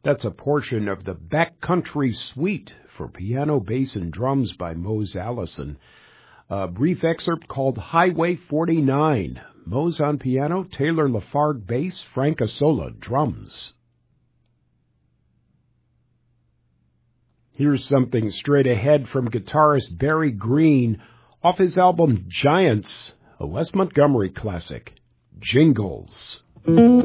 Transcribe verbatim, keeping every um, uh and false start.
That's a portion of the Backcountry Suite for piano, bass, and drums by Mose Allison. A brief excerpt called Highway forty-nine. Mose on piano, Taylor Lafargue bass, Frank Asola drums. Here's something straight ahead from guitarist Barry Green off his album Giants, a Wes Montgomery classic, Jingles.